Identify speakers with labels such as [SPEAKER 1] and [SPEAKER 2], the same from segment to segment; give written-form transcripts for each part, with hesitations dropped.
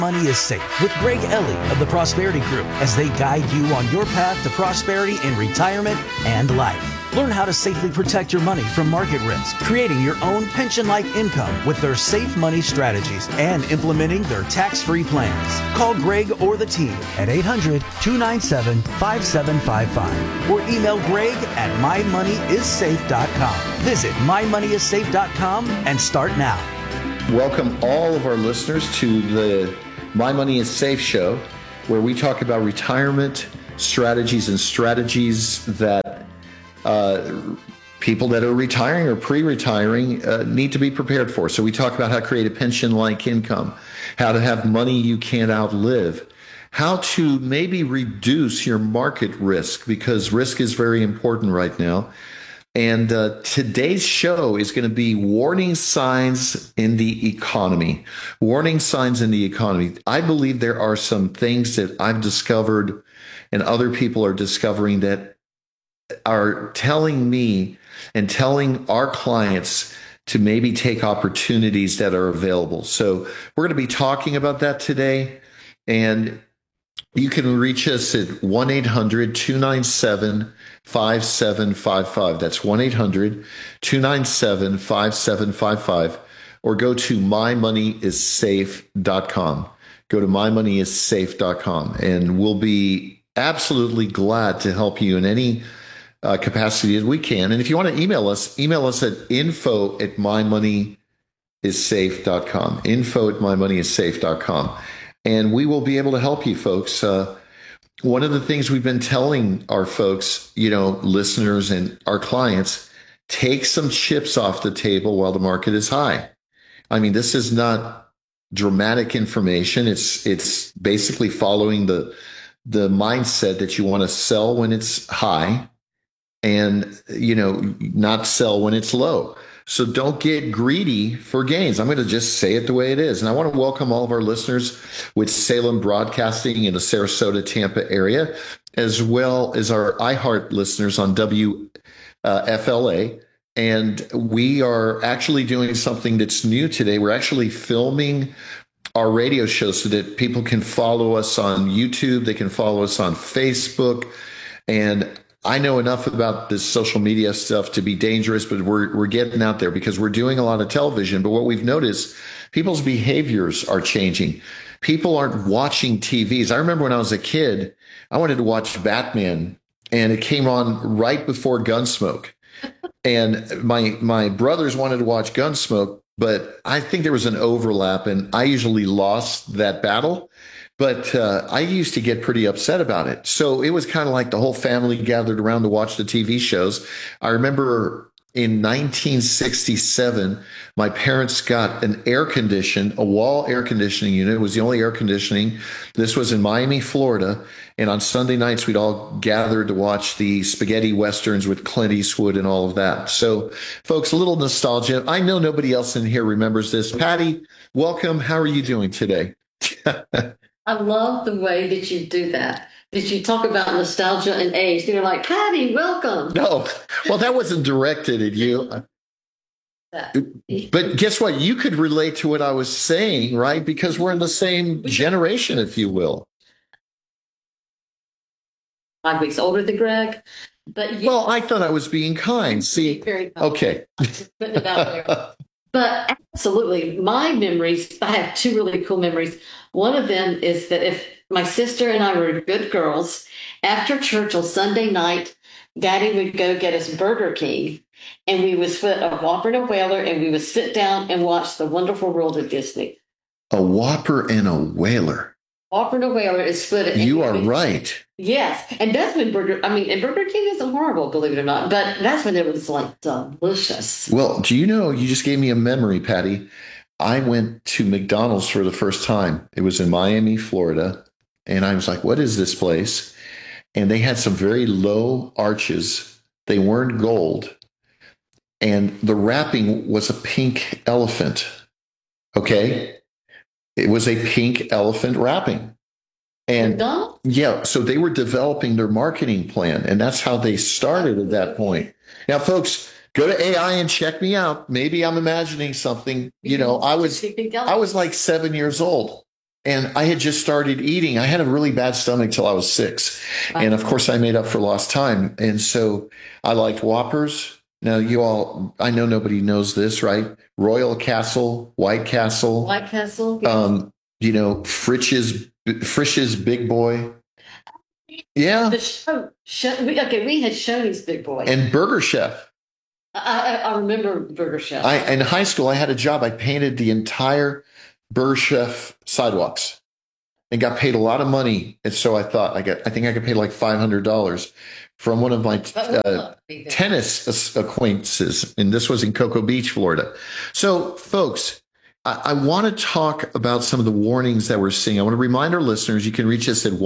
[SPEAKER 1] Money is Safe with Greg Ellie of the Prosperity Group as they guide you on your path to prosperity in retirement and life. Learn how to safely protect your money from market risk, creating your own pension-like income with their safe money strategies and implementing their tax-free plans. Call Greg or the team at 800-297-5755 or email Greg at mymoneyissafe.com. Visit mymoneyissafe.com and start now.
[SPEAKER 2] Welcome all of our listeners to the My Money is Safe show, where we talk about retirement strategies and strategies that people that are retiring or pre-retiring need to be prepared for. So we talk about how to create a pension-like income, how to have money you can't outlive, how to maybe reduce your market risk, because risk is very important right now. And today's show is going to be warning signs in the economy. Warning signs in the economy. I believe there are some things that I've discovered and other people are discovering that are telling me and telling our clients to maybe take opportunities that are available. So we're going to be talking about that today. And you can reach us at 1-800-297-5755. That's 1-800-297-5755. Or go to mymoneyissafe.com. Go to mymoneyissafe.com. And we'll be absolutely glad to help you in any capacity as we can. And if you want to email us at info@mymoneyissafe.com. info@mymoneyissafe.com. And we will be able to help you folks. One of the things we've been telling our folks, listeners and our clients, take some chips off the table while the market is high. I mean, this is not dramatic information. It's basically following the mindset that you want to sell when it's high and, not sell when it's low. So don't get greedy for gains. I'm going to just say it the way it is. And I want to welcome all of our listeners with Salem Broadcasting in the Sarasota, Tampa area, as well as our iHeart listeners on WFLA. And we are actually doing something that's new today. We're actually filming our radio show so that people can follow us on YouTube. They can follow us on Facebook. And I know enough about this social media stuff to be dangerous, but we're getting out there because we're doing a lot of television. But what we've noticed, people's behaviors are changing. People aren't watching TVs. I remember when I was a kid, I wanted to watch Batman, and it came on right before Gunsmoke. And my brothers wanted to watch Gunsmoke, but I think there was an overlap, and I usually lost that battle. But I used to get pretty upset about it. So it was kind of like the whole family gathered around to watch the TV shows. I remember in 1967, my parents got a wall air conditioning unit. It was the only air conditioning. This was in Miami, Florida. And on Sunday nights, we'd all gather to watch the spaghetti westerns with Clint Eastwood and all of that. So, folks, a little nostalgia. I know nobody else in here remembers this. Patty, welcome. How are you doing today?
[SPEAKER 3] I love the way that you do that. That you talk about nostalgia and age. You're like, Patty, welcome.
[SPEAKER 2] No, well, that wasn't directed at you. But guess what? You could relate to what I was saying, right? Because we're in the same generation, if you will.
[SPEAKER 3] 5 weeks older than Greg. But
[SPEAKER 2] well, I thought I was being kind. See,
[SPEAKER 3] very
[SPEAKER 2] okay.
[SPEAKER 3] Putting it out there. But absolutely, my memories, I have two really cool memories. One of them is that if my sister and I were good girls, after church on Sunday night, Daddy would go get us Burger King, and we would split a Whopper and a Whaler, and we would sit down and watch The Wonderful World of Disney.
[SPEAKER 2] A Whopper and a Whaler.
[SPEAKER 3] Whopper and a Whaler is split.
[SPEAKER 2] You are right.
[SPEAKER 3] Yes, and that's when Burger King isn't horrible, believe it or not, but that's when it was like delicious.
[SPEAKER 2] Well, do you know, you just gave me a memory, Patty. I went to McDonald's for the first time. It was in Miami, Florida. And I was like, what is this place? And they had some very low arches. They weren't gold. And the wrapping was a pink elephant. Okay? It was a pink elephant wrapping. And yeah, so they were developing their marketing plan. And that's how they started at that point. Now, folks, go to AI and check me out. Maybe I'm imagining something. You know, I was like 7 years old. And I had just started eating. I had a really bad stomach till I was 6. And of course, I made up for lost time. And so I liked Whoppers. Now, I know nobody knows this, right? Royal Castle, White Castle,
[SPEAKER 3] White Castle.
[SPEAKER 2] Frisch's Big Boy. Yeah.
[SPEAKER 3] The okay, we had Shoney's Big Boy.
[SPEAKER 2] And Burger Chef.
[SPEAKER 3] I remember Burger Chef.
[SPEAKER 2] In high school, I had a job. I painted the entire Burger Chef sidewalks and got paid a lot of money. And so I thought I think I could pay like $500 from one of my tennis acquaintances. And this was in Cocoa Beach, Florida. So folks, I want to talk about some of the warnings that we're seeing. I want to remind our listeners, you can reach us at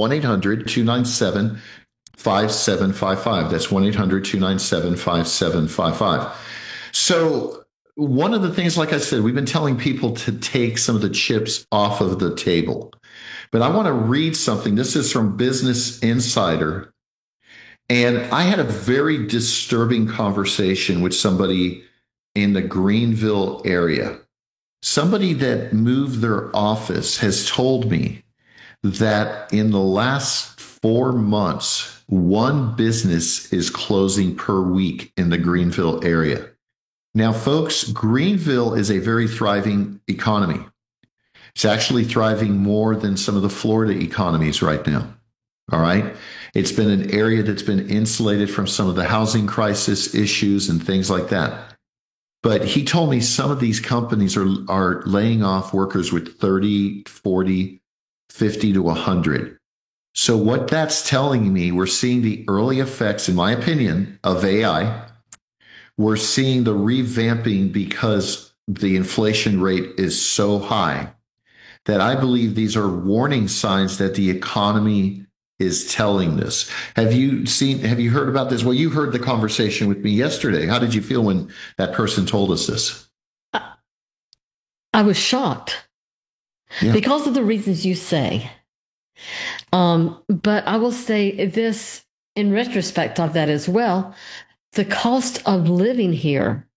[SPEAKER 2] 1-800-297-5755. That's 1-800-297-5755. So one of the things, like I said, we've been telling people to take some of the chips off of the table. But I want to read something. This is from Business Insider. And I had a very disturbing conversation with somebody in the Greenville area. Somebody that moved their office has told me that in the last 4 months, one business is closing per week in the Greenville area. Now, folks, Greenville is a very thriving economy. It's actually thriving more than some of the Florida economies right now. All right. It's been an area that's been insulated from some of the housing crisis issues and things like that. But he told me some of these companies are laying off workers with 30, 40, 50 to 100. So what that's telling me, we're seeing the early effects, in my opinion, of AI. We're seeing the revamping because the inflation rate is so high that I believe these are warning signs that the economy is telling this. Have you heard about this? Well, you heard the conversation with me yesterday. How did you feel when that person told us this?
[SPEAKER 3] I was shocked because of the reasons you say. But I will say this in retrospect of that as well. The cost of living here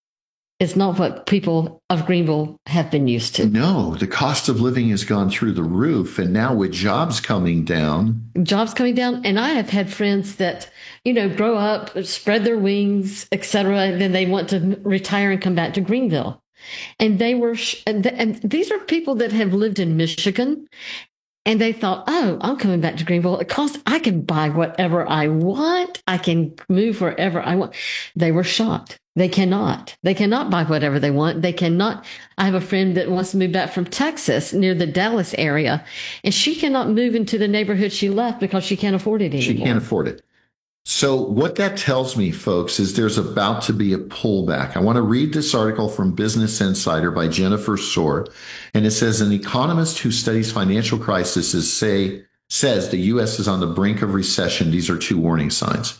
[SPEAKER 3] is not what people of Greenville have been used to.
[SPEAKER 2] No, the cost of living has gone through the roof. And now with jobs coming down.
[SPEAKER 3] And I have had friends that, grow up, spread their wings, etc. And then they want to retire and come back to Greenville. And and these are people that have lived in Michigan. And they thought, oh, I'm coming back to Greenville. I can buy whatever I want. I can move wherever I want. They were shocked. They cannot buy whatever they want. They cannot. I have a friend that wants to move back from Texas near the Dallas area, and she cannot move into the neighborhood she left because she can't afford it anymore.
[SPEAKER 2] She can't afford it. So what that tells me, folks, is there's about to be a pullback. I want to read this article from Business Insider by Jennifer Soar. And it says, an economist who studies financial crises says the U.S. is on the brink of recession. These are 2 warning signs.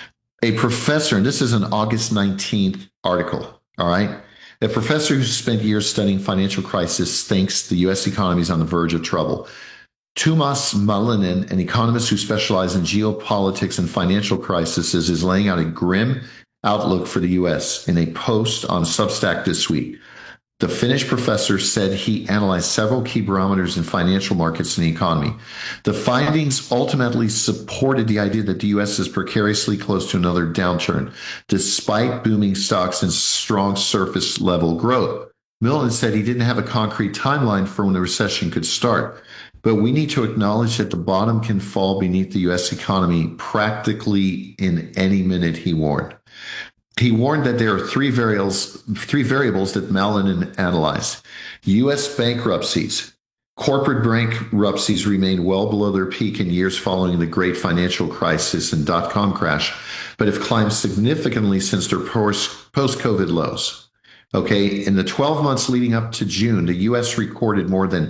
[SPEAKER 2] A professor, and this is an August 19th article, all right? A professor who spent years studying financial crisis thinks the U.S. economy is on the verge of trouble. Tuomas Malinen, an economist who specializes in geopolitics and financial crises, is laying out a grim outlook for the U.S. in a post on Substack this week. The Finnish professor said he analyzed several key barometers in financial markets and the economy. The findings ultimately supported the idea that the U.S. is precariously close to another downturn, despite booming stocks and strong surface level growth. Millen said he didn't have a concrete timeline for when the recession could start. But we need to acknowledge that the bottom can fall beneath the U.S. economy practically in any minute, he warned. He warned that there are three variables that Malinen analyzed. U.S. bankruptcies. Corporate bankruptcies remain well below their peak in years following the great financial crisis and dot-com crash, but have climbed significantly since their post-COVID lows. Okay, in the 12 months leading up to June, the U.S. recorded more than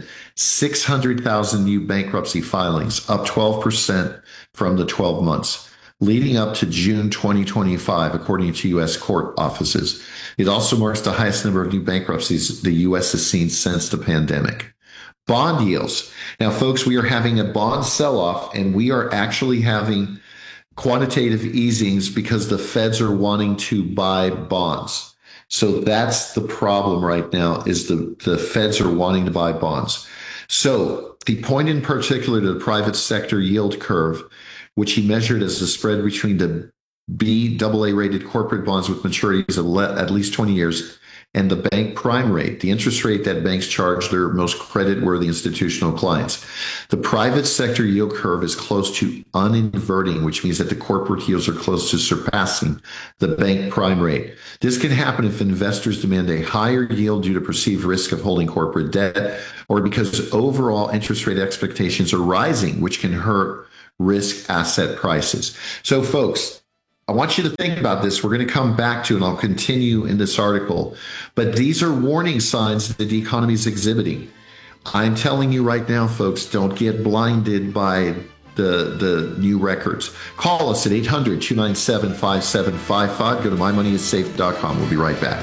[SPEAKER 2] 600,000 new bankruptcy filings, up 12% from the 12 months leading up to June 2025, according to U.S. court offices. It also marks the highest number of new bankruptcies the U.S. has seen since the pandemic. Bond yields. Now, folks, we are having a bond sell-off, and we are actually having quantitative easings because the feds are wanting to buy bonds. So that's the problem right now, is the feds are wanting to buy bonds. So He pointed in particular to the private sector yield curve, which he measured as the spread between the Baa rated corporate bonds with maturities of at least 20 years and the bank prime rate, the interest rate that banks charge their most creditworthy institutional clients. The private sector yield curve is close to uninverting, which means that the corporate yields are close to surpassing the bank prime rate. This can happen if investors demand a higher yield due to perceived risk of holding corporate debt, or because overall interest rate expectations are rising, which can hurt risk asset prices. So folks, I want you to think about this. We're going to come back to, and I'll continue in this article, but these are warning signs that the economy is exhibiting. I'm telling you right now, folks, don't get blinded by the new records. Call us at 800-297-5755. Go to mymoneyissafe.com. We'll be right back.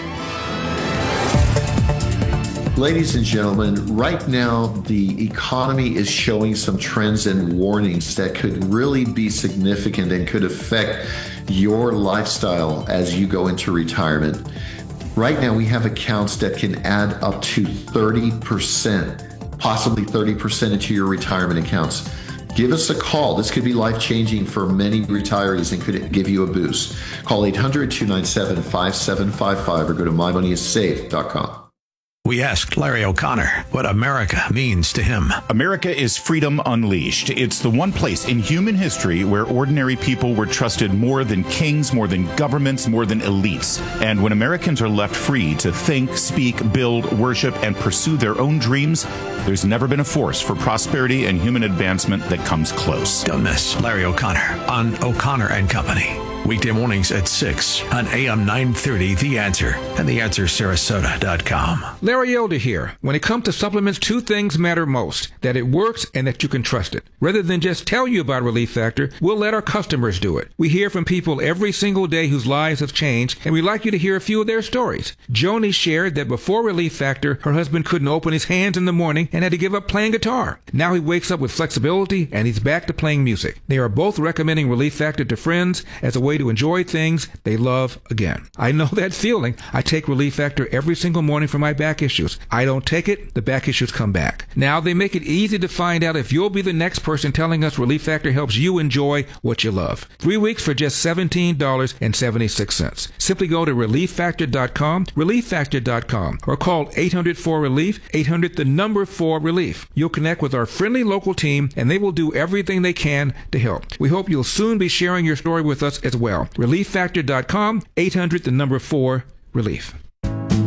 [SPEAKER 2] Ladies and gentlemen, right now the economy is showing some trends and warnings that could really be significant and could affect your lifestyle as you go into retirement. Right now we have accounts that can add up to 30%, possibly 30% into your retirement accounts. Give us a call. This could be life-changing for many retirees and could give you a boost. Call 800-297-5755 or go to mymoneyissafe.com.
[SPEAKER 4] We asked Larry O'Connor what America means to him.
[SPEAKER 5] America is freedom unleashed. It's the one place in human history where ordinary people were trusted more than kings, more than governments, more than elites. And when Americans are left free to think, speak, build, worship, and pursue their own dreams, there's never been a force for prosperity and human advancement that comes close.
[SPEAKER 4] Don't miss Larry O'Connor on O'Connor and Company. Weekday mornings at 6 on AM 930, The Answer, and TheAnswerSarasota.com.
[SPEAKER 6] Larry Elder here. When it comes to supplements, two things matter most: that it works and that you can trust it. Rather than just tell you about Relief Factor, we'll let our customers do it. We hear from people every single day whose lives have changed, and we'd like you to hear a few of their stories. Joni shared that before Relief Factor, her husband couldn't open his hands in the morning and had to give up playing guitar. Now he wakes up with flexibility and he's back to playing music. They are both recommending Relief Factor to friends as a way to enjoy things they love again. I know that feeling. I take Relief Factor every single morning for my back issues. I don't take it, the back issues come back. Now they make it easy to find out if you'll be the next person telling us Relief Factor helps you enjoy what you love. 3 weeks for just $17.76. Simply go to ReliefFactor.com, ReliefFactor.com, or call 800-4RELIEF, 800-4RELIEF. You'll connect with our friendly local team, and they will do everything they can to help. We hope you'll soon be sharing your story with us as well. ReliefFactor.com, 800-4RELIEF.